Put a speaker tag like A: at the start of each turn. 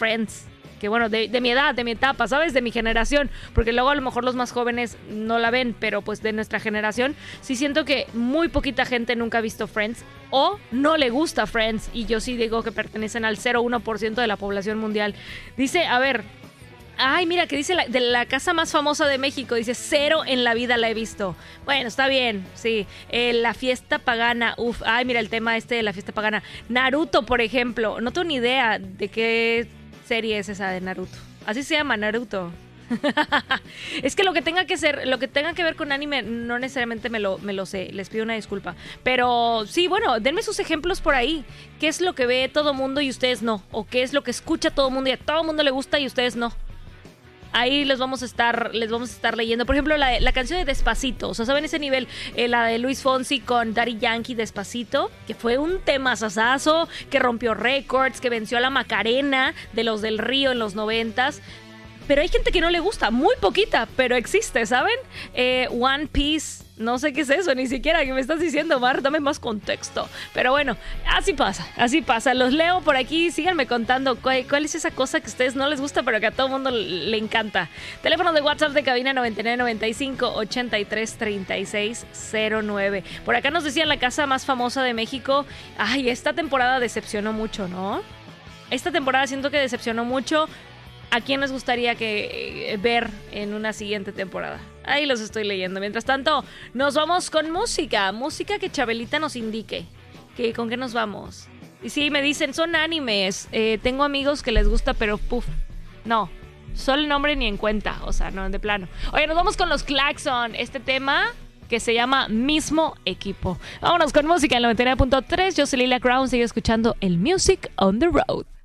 A: Friends. Que bueno, de mi edad, de mi etapa, ¿sabes? De mi generación. Porque luego a lo mejor los más jóvenes no la ven, pero pues de nuestra generación sí siento que muy poquita gente nunca ha visto Friends o no le gusta Friends. Y yo sí digo que pertenecen al 0,1% de la población mundial. Dice, a ver... Ay, mira, que dice de la casa más famosa de México. Dice, 0 en la vida la he visto. Bueno, está bien, sí. La fiesta pagana, Ay, mira el tema de la fiesta pagana. Naruto, por ejemplo. No tengo ni idea de qué serie es esa de Naruto. Así se llama, Naruto. Es que lo que tenga que ver con anime no necesariamente me lo sé, les pido una disculpa, pero sí, bueno, denme sus ejemplos por ahí. ¿Qué es lo que ve todo mundo y ustedes no? ¿O qué es lo que escucha todo mundo y a todo mundo le gusta y ustedes no? Ahí les vamos a estar leyendo. Por ejemplo, la canción de Despacito. O sea, ¿saben ese nivel? La de Luis Fonsi con Daddy Yankee, Despacito. Que fue un temazazazo, que rompió récords, que venció a la Macarena de los del Río en los 90s. Pero hay gente que no le gusta, muy poquita, pero existe, ¿saben? One Piece, no sé qué es eso, ni siquiera que me estás diciendo, Mar, dame más contexto. Pero bueno, así pasa. Los leo por aquí, síganme contando cuál es esa cosa que a ustedes no les gusta, pero que a todo el mundo le encanta. Teléfono de WhatsApp de cabina 9995-833609. Por acá nos decían la casa más famosa de México. Ay, esta temporada decepcionó mucho, ¿no? Esta temporada siento que decepcionó mucho. ¿A quién les gustaría ver en una siguiente temporada? Ahí los estoy leyendo. Mientras tanto, nos vamos con música. Música que Chabelita nos indique. ¿Con qué nos vamos? Y sí, me dicen, son animes. Tengo amigos que les gusta, pero no. Solo el nombre ni en cuenta. O sea, no, de plano. Oye, nos vamos con los Claxon. Este tema que se llama Mismo Equipo. Vámonos con música en 99.3. Yo soy Lila Crown. Sigue escuchando el Music on the Road.